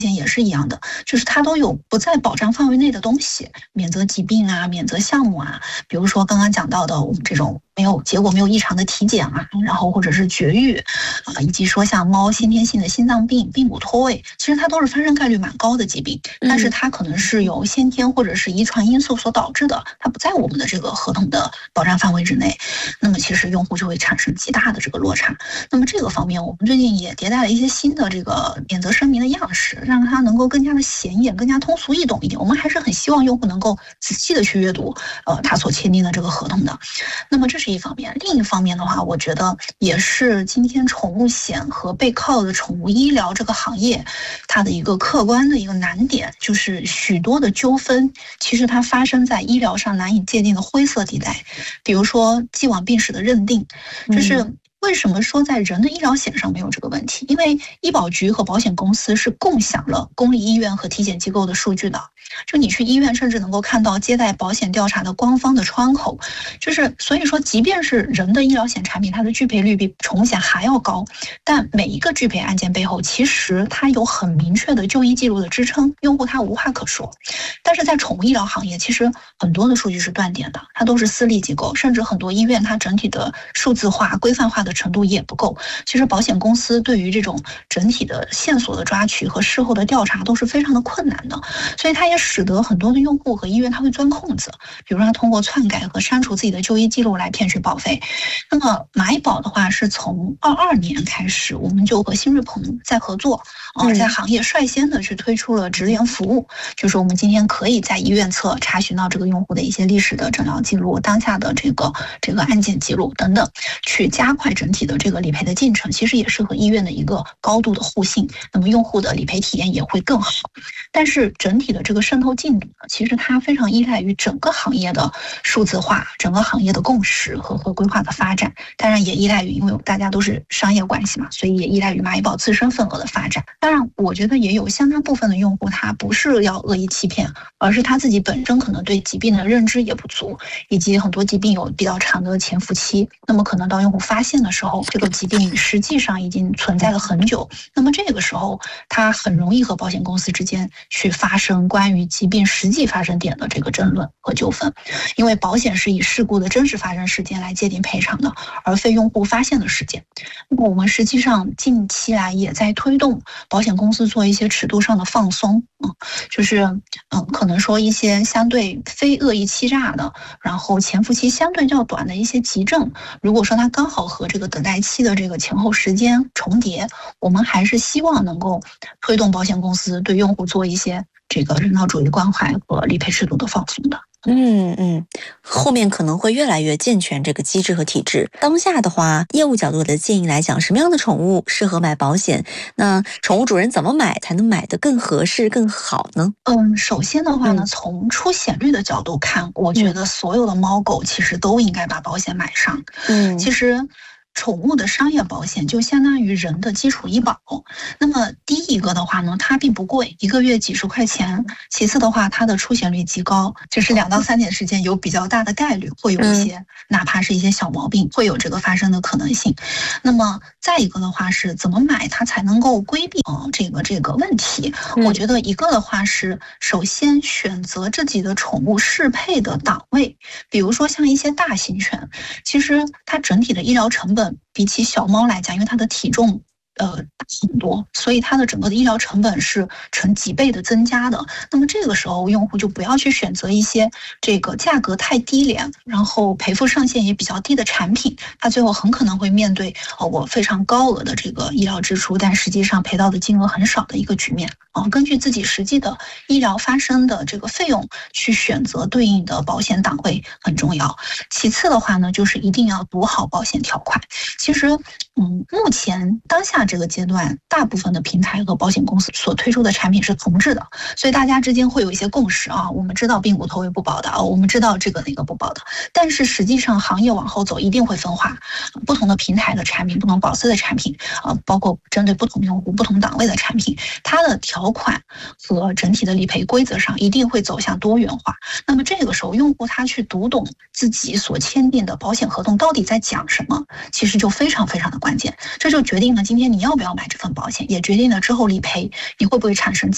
也是一样的，就是它都有不在保障范围内的东西，免责疾病啊，免责项目啊，比如说刚刚讲到的我们这种结果没有异常的体检啊，然后或者是绝育以及说像猫先天性的心脏病、髌骨脱位，其实它都是发生概率蛮高的疾病，但是它可能是由先天或者是遗传因素所导致的，它不在我们的这个合同的保障范围之内，那么其实用户就会产生极大的这个落差。那么这个方面，我们最近也迭代了一些新的这个免责声明的样式，让它能够更加的显眼、更加通俗易懂一点。我们还是很希望用户能够仔细的去阅读他所签订的这个合同的。那么这是一方面，另一方面的话，我觉得也是今天宠物险和背靠的宠物医疗这个行业它的一个客观的一个难点，就是许多的纠纷其实它发生在医疗上难以界定的灰色地带，比如说既往病史的认定，就是为什么说在人的医疗险上没有这个问题？因为医保局和保险公司是共享了公立医院和体检机构的数据的，就你去医院甚至能够看到接待保险调查的官方的窗口，就是所以说即便是人的医疗险产品，它的拒赔率比宠物险还要高，但每一个拒赔案件背后其实它有很明确的就医记录的支撑，用户他无话可说。但是在宠物医疗行业，其实很多的数据是断点的，它都是私立机构，甚至很多医院它整体的数字化规范化的程度也不够。其实保险公司对于这种整体的线索的抓取和事后的调查都是非常的困难的，所以它也使得很多的用户和医院他会钻空子，比如说他通过篡改和删除自己的就医记录来骗取保费。那么蚂蚁保的话是从22年开始，我们就和新锐鹏在合作，在行业率先的去推出了直联服务，就是我们今天可以在医院侧查询到这个用户的一些历史的诊疗记录、当下的这个案件记录等等，去加快整体的这个理赔的进程，其实也是和医院的一个高度的互信，那么用户的理赔体验也会更好。但是整体的这个渗透进度呢，其实它非常依赖于整个行业的数字化、整个行业的共识和规划的发展，当然也依赖于因为大家都是商业关系嘛，所以也依赖于蚂蚁保自身份额的发展。当然我觉得也有相当部分的用户他不是要恶意欺骗，而是他自己本身可能对疾病的认知也不足，以及很多疾病有比较长的潜伏期，那么可能到用户发现的时候，这个疾病实际上已经存在了很久，那么这个时候他很容易和保险公司之间去发生关于疾病实际发生点的这个争论和纠纷，因为保险是以事故的真实发生时间来界定赔偿的，而非用户发现的时间。那么我们实际上近期来也在推动保险公司做一些尺度上的放松，就是可能说一些相对非恶意欺诈的，然后潜伏期相对较短的一些急症，如果说它刚好和这个等待期的这个前后时间重叠，我们还是希望能够推动保险公司对用户做一些这个人道主义关怀和理赔尺度的放松的。 后面可能会越来越健全这个机制和体制。当下的话，业务角度的建议来讲，什么样的宠物适合买保险？那宠物主人怎么买才能买得更合适、更好呢？ 首先的话呢，从出险率的角度看，我觉得所有的猫狗其实都应该把保险买上。其实宠物的商业保险就相当于人的基础医保，那么第一个的话呢，它并不贵，1个月几十块钱。其次的话，它的出险率极高，就是2到3年时间有比较大的概率会有一些，哪怕是一些小毛病，会有这个发生的可能性。那么再一个的话是怎么买它才能够规避这个问题？我觉得一个的话是首先选择自己的宠物适配的档位，比如说像一些大型犬，其实它整体的医疗成本比起小猫来讲，因为它的体重大很多，所以它的整个的医疗成本是成几倍的增加的。那么这个时候用户就不要去选择一些这个价格太低廉，然后赔付上限也比较低的产品，它最后很可能会面对我非常高额的这个医疗支出，但实际上赔到的金额很少的一个局面。根据自己实际的医疗发生的这个费用去选择对应的保险档位很重要。其次的话呢，就是一定要读好保险条款。其实目前当下这个阶段，大部分的平台和保险公司所推出的产品是同质的，所以大家之间会有一些共识我们知道髌骨脱位不保的我们知道这个那个不保的，但是实际上行业往后走一定会分化，不同的平台的产品、不同保司的产品包括针对不同用户、不同档位的产品，它的条款和整体的理赔规则上一定会走向多元化。那么这个时候用户他去读懂自己所签订的保险合同到底在讲什么，其实就非常非常的关键，这就决定了今天你要不要买这份保险，也决定了之后理赔你会不会产生